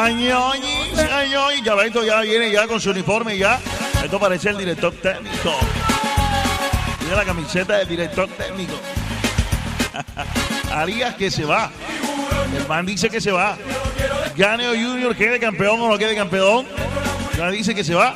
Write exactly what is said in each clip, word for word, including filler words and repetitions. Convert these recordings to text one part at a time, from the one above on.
Añoñi, añoñi. Ya va, esto ya viene ya con su uniforme ya. Esto parece el director técnico. Tiene la camiseta del director técnico. Arias que se va. El man dice que se va. Gane o Junior, quede campeón o no quede campeón. Ya dice que se va.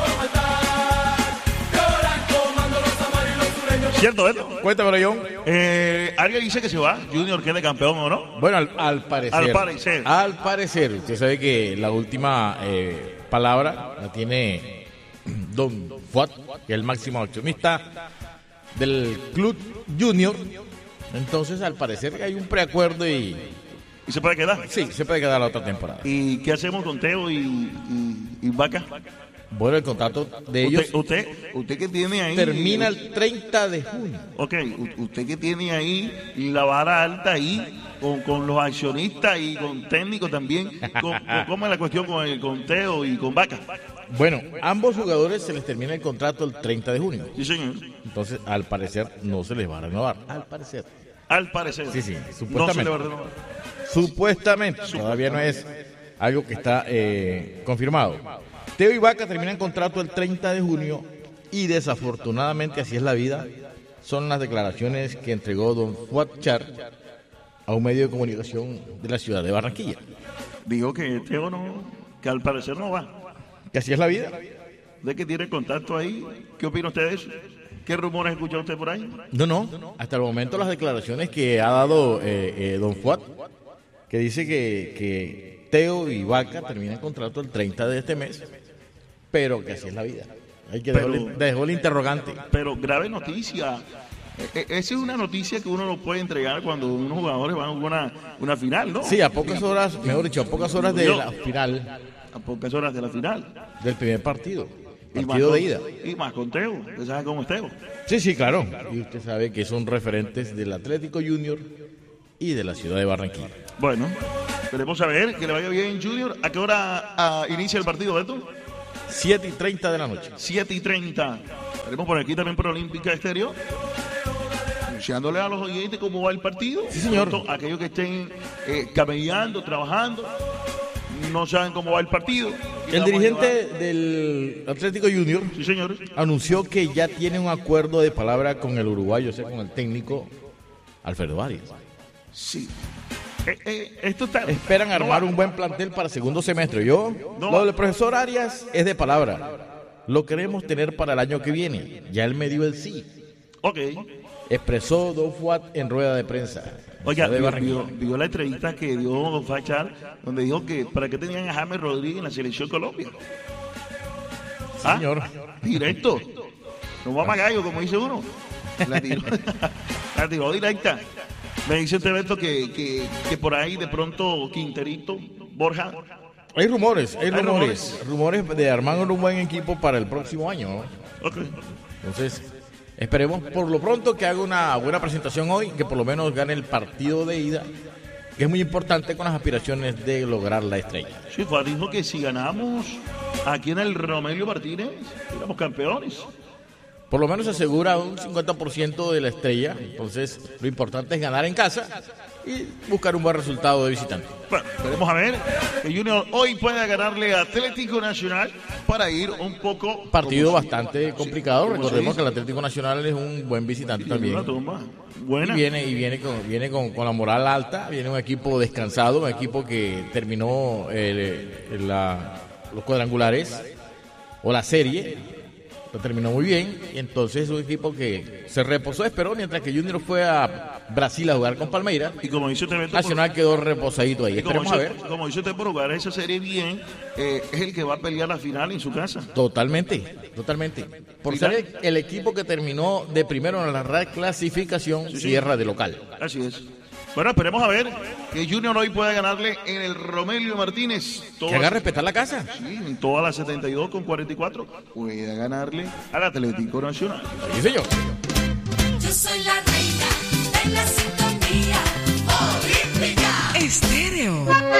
¿Cierto, esto? Cuéntamelo, John. Eh, Arias dice que se va. Junior, quede campeón o no. Bueno, al, al parecer. Al parecer. Al parecer. Usted sabe que la última eh, palabra la tiene Don Fuat, que es el máximo accionista del Club Junior. Entonces, al parecer hay un preacuerdo y... ¿Y se puede quedar? Sí, se puede quedar la otra temporada. ¿Y qué hacemos con Teo y, y, y Vaca? Bueno, el contrato de ellos... Usted, usted, usted que tiene ahí... termina el treinta de junio. Ok, usted que tiene ahí la vara alta ahí, con, con los accionistas y con técnicos también, con, con, ¿cómo es la cuestión con el con Teo y con Vaca? Bueno, ambos jugadores se les termina el contrato el treinta de junio. Sí, señor. Entonces, al parecer, no se les va a renovar. Al parecer. Al parecer. Sí, sí, supuestamente. No se le va a renovar. Supuestamente. Todavía no es algo que está eh, confirmado. Teo y Vaca terminan contrato el treinta de junio y desafortunadamente, así es la vida, son las declaraciones que entregó don Fuat Char a un medio de comunicación de la ciudad de Barranquilla. Digo que Teo no, que al parecer no va. Que así es la vida. ¿De que tiene contacto ahí? ¿Qué opina usted de eso? ¿Qué rumores escucha usted por ahí? No, no. Hasta el momento las declaraciones que ha dado eh, eh, don Fuat, que dice que, que Teo y Vaca terminan contrato el treinta de este mes, pero que así es la vida. Hay que Pero- dejar, dejó el interrogante. Pero grave noticia. E- e- Esa es una noticia que uno no puede entregar cuando unos jugadores van a una, una final, ¿no? Sí, a pocas horas, mejor dicho, a pocas horas de la final A pocas horas de la final. del primer partido. Y más Partido con- de ida. Y más con Teo. Usted sabe cómo es Teo. Sí, sí, claro. Y usted sabe que son referentes del Atlético Junior y de la ciudad de Barranquilla. Bueno, queremos saber que le vaya bien Junior. ¿A qué hora ah, inicia el partido, Beto? siete y treinta de la noche. siete y treinta. Queremos por aquí también por Olímpica Exterior. Anunciándole a los oyentes cómo va el partido. Sí, señor. Pronto, aquellos que estén eh, camellando, trabajando, no saben cómo va el partido. Y El vamos a dirigente llevar- del Atlético Junior Sí, señor. anunció que ya tiene un acuerdo de palabra con el uruguayo, o sea, con el técnico Alfredo Arias. Sí. Eh, eh, esto está... Esperan no armar va. un buen plantel para segundo semestre. Yo, No lo va. del profesor Arias es de palabra. Lo queremos tener para el año que viene. Ya él me dio el sí. Ok. Expresó Don Fuat en rueda de prensa. Oiga, de vio, Barranquilla. vio- vio la entrevista que dio Don Fachar, donde dijo que para qué tenían a James Rodríguez en la selección Colombia. ¿Ah? Señor. Directo. No va más gallo, como dice uno. La tiró, la tiró directa. Me dice este Beto que, que, que por ahí de pronto Quinterito, Borja. Hay rumores, hay Hay rumores. Rumores de armar un buen equipo para el próximo año, ¿no? Ok. Entonces, esperemos por lo pronto que haga una buena presentación hoy, que por lo menos gane el partido de ida, que es muy importante con las aspiraciones de lograr la estrella. Sí, Fua dijo que si ganamos aquí en el Romelio Martínez, éramos campeones. Por lo menos asegura un cincuenta por ciento de la estrella, entonces lo importante es ganar en casa y buscar un buen resultado de visitante. Bueno, queremos a ver que Junior hoy pueda ganarle a Atlético Nacional para ir un poco... Partido como- bastante complicado, como se recordemos que dice. el Atlético Nacional es un buen visitante Tiene también. una tumba Y buena. viene, y viene, con, viene con, con la moral alta, viene un equipo descansado, un equipo que terminó eh, la- los cuadrangulares o la serie, lo terminó muy bien, y entonces es un equipo que se reposó, esperó, mientras que Junior fue a Brasil a jugar con Palmeiras, Y como dice usted, Beto, Nacional quedó reposadito ahí. por- y como Esperemos a dice, ver. como dice usted, por jugar esa serie bien, eh, es el que va a pelear la final en su casa. Totalmente, totalmente. Por ser el, el equipo que terminó de primero en la reclasificación, sí. cierra de local. Así es. Bueno, esperemos a ver que Junior hoy pueda ganarle en el Romelio Martínez. Que Todas- haga respetar la casa. Sí, en todas las setenta y dos con cuarenta y cuatro pueda ganarle al Atlético Nacional. Sí, señor. Yo soy la reina de la sintonía olímpica. Estéreo.